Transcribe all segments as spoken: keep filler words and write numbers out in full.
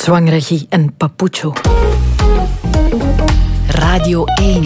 Zwangregie en Papucho. Radio één.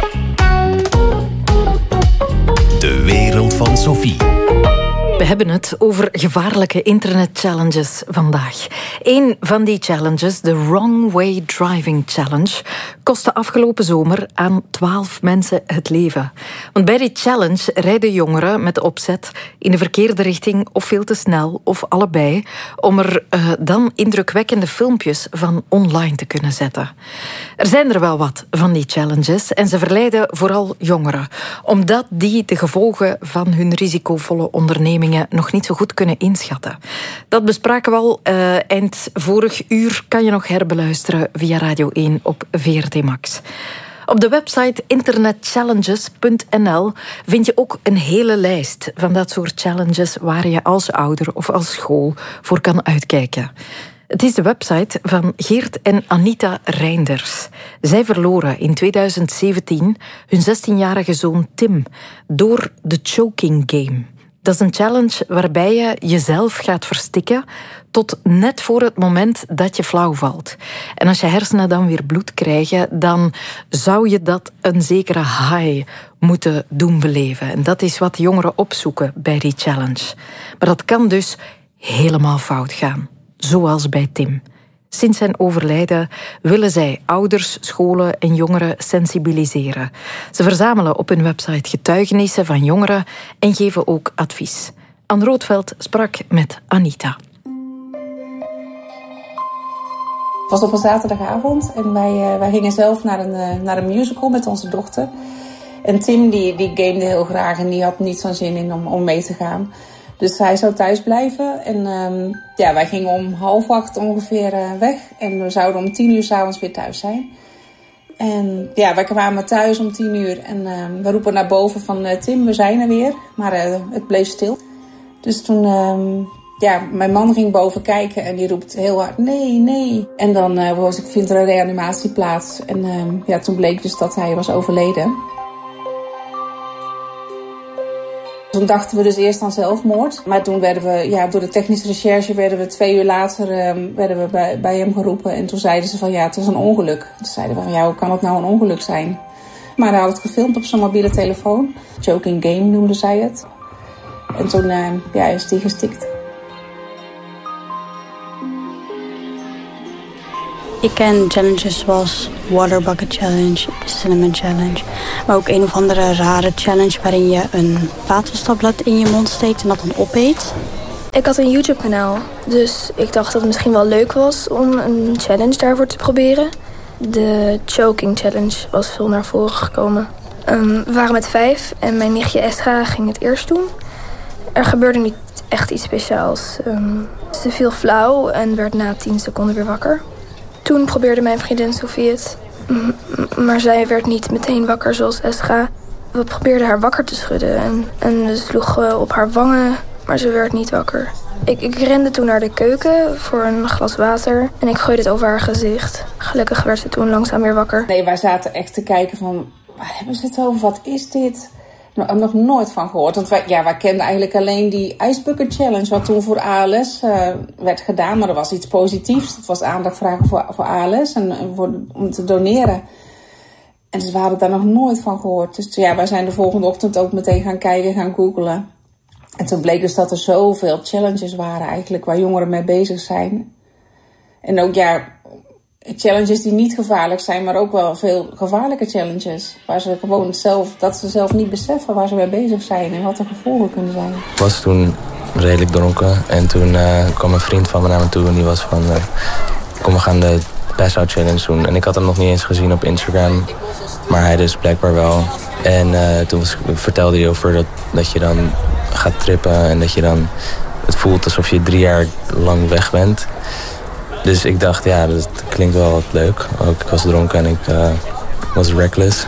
De wereld van Sophie. We hebben het over gevaarlijke internet-challenges vandaag. Eén van die challenges, de Wrong Way Driving Challenge, kostte afgelopen zomer aan twaalf mensen het leven. Want bij die challenge rijden jongeren met opzet in de verkeerde richting of veel te snel of allebei, om er uh, dan indrukwekkende filmpjes van online te kunnen zetten. Er zijn er wel wat van die challenges en ze verleiden vooral jongeren, omdat die de gevolgen van hun risicovolle ondernemingen nog niet zo goed kunnen inschatten. Dat bespraken we al uh, eind vorig uur. Kan je nog herbeluisteren via Radio één op V R T Max. Op de website internet challenges punt n l vind je ook een hele lijst van dat soort challenges waar je als ouder of als school voor kan uitkijken. Het is de website van Geert en Anita Reinders. Zij verloren in tweeduizend zeventien hun zestienjarige zoon Tim door de choking game. Dat is een challenge waarbij je jezelf gaat verstikken tot net voor het moment dat je flauw valt. En als je hersenen dan weer bloed krijgen, dan zou je dat een zekere high moeten doen beleven. En dat is wat jongeren opzoeken bij die challenge. Maar dat kan dus helemaal fout gaan, zoals bij Tim. Sinds zijn overlijden willen zij ouders, scholen en jongeren sensibiliseren. Ze verzamelen op hun website getuigenissen van jongeren en geven ook advies. Anne Roodveld sprak met Anita. Het was op een zaterdagavond en wij, uh, wij gingen zelf naar een, uh, naar een musical met onze dochter. En Tim die, die gamede heel graag en die had niet zo'n zin in om, om mee te gaan. Dus hij zou thuis blijven en um, ja, wij gingen om half acht ongeveer uh, weg. En we zouden om tien uur 's avonds weer thuis zijn. En ja, wij kwamen thuis om tien uur en uh, we roepen naar boven van uh, Tim, we zijn er weer. Maar uh, het bleef stil. Dus toen, um, ja, mijn man ging boven kijken en die roept heel hard, nee, nee. En dan uh, was ik, vindt er een reanimatie plaats. En uh, ja, toen bleek dus dat hij was overleden. Toen dachten we dus eerst aan zelfmoord. Maar toen werden we, ja, door de technische recherche werden we twee uur later um, werden we bij, bij hem geroepen. En toen zeiden ze van ja, het is een ongeluk. Toen zeiden we van ja, hoe kan het nou een ongeluk zijn? Maar hij had het gefilmd op zijn mobiele telefoon. Choking game noemden zij het. En toen uh, ja, is hij gestikt. Ik ken challenges zoals Water Bucket Challenge, Cinnamon Challenge. Maar ook een of andere rare challenge waarin je een vaatwastablet in je mond steekt en dat dan opeet. Ik had een YouTube-kanaal, dus ik dacht dat het misschien wel leuk was om een challenge daarvoor te proberen. De Choking Challenge was veel naar voren gekomen. Um, we waren met vijf en mijn nichtje Estra ging het eerst doen. Er gebeurde niet echt iets speciaals. Um, ze viel flauw en werd na tien seconden weer wakker. Toen probeerde mijn vriendin Sophie het, maar zij werd niet meteen wakker zoals Estra. We probeerden haar wakker te schudden en, en we sloegen op haar wangen, maar ze werd niet wakker. Ik, ik rende toen naar de keuken voor een glas water en ik gooide het over haar gezicht. Gelukkig werd ze toen langzaam weer wakker. Nee, wij zaten echt te kijken van, waar hebben ze het over? Wat is dit? Nog, nog nooit van gehoord. Want wij, ja, wij kenden eigenlijk alleen die Ice Bucket Challenge, wat toen voor A L S uh, werd gedaan. Maar er was iets positiefs. Het was aandacht vragen voor, voor A L S en, en voor, om te doneren. En dus we hadden daar nog nooit van gehoord. Dus ja, wij zijn de volgende ochtend ook meteen gaan kijken, gaan googlen. En toen bleek dus dat er zoveel challenges waren eigenlijk waar jongeren mee bezig zijn. En ook ja, challenges die niet gevaarlijk zijn, maar ook wel veel gevaarlijke challenges. Waar ze gewoon zelf, dat ze zelf niet beseffen waar ze mee bezig zijn en wat de gevolgen kunnen zijn. Ik was toen redelijk dronken en toen uh, kwam een vriend van me naar me toe en die was van, uh, kom we gaan de Pass Out Challenge doen. En ik had hem nog niet eens gezien op Instagram, maar hij dus blijkbaar wel. En uh, toen was, vertelde hij over dat, dat je dan gaat trippen en dat je dan, het voelt alsof je drie jaar lang weg bent. Dus ik dacht, ja, dat klinkt wel wat leuk. Ook, ik was dronken en ik uh, was reckless.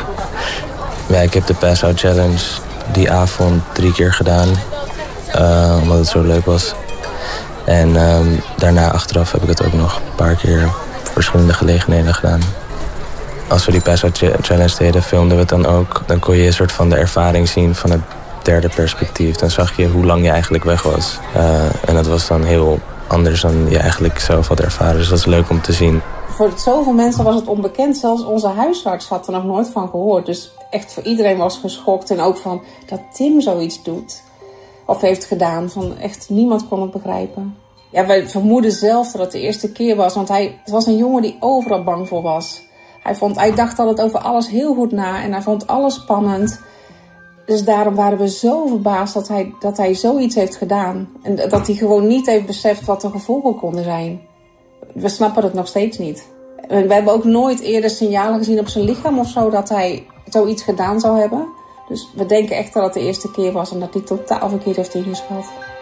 Ja, ik heb de Pass Out Challenge die avond drie keer gedaan. Uh, omdat het zo leuk was. En um, daarna achteraf heb ik het ook nog een paar keer op verschillende gelegenheden gedaan. Als we die Pass Out Challenge deden, filmden we het dan ook. Dan kon je een soort van de ervaring zien van het derde perspectief. Dan zag je hoe lang je eigenlijk weg was. Uh, en dat was dan heel anders dan je eigenlijk zelf had ervaren. Dus dat is leuk om te zien. Voor zoveel mensen was het onbekend. Zelfs onze huisarts had er nog nooit van gehoord. Dus echt voor iedereen was geschokt. En ook van dat Tim zoiets doet. Of heeft gedaan. Van echt niemand kon het begrijpen. Ja, wij vermoeden zelf dat het de eerste keer was. Want hij het was een jongen die overal bang voor was. Hij, vond, hij dacht altijd over alles heel goed na. En hij vond alles spannend. Dus daarom waren we zo verbaasd dat hij, dat hij zoiets heeft gedaan. En dat hij gewoon niet heeft beseft wat de gevolgen konden zijn. We snappen het nog steeds niet. We hebben ook nooit eerder signalen gezien op zijn lichaam of zo dat hij zoiets gedaan zou hebben. Dus we denken echt dat het de eerste keer was en dat hij totaal verkeerd heeft ingeschat.